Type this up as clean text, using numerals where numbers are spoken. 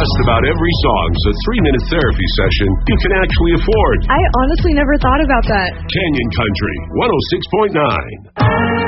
just about every song's a 3-minute therapy session you can actually afford. I honestly never thought about that. Canyon Country 106.9.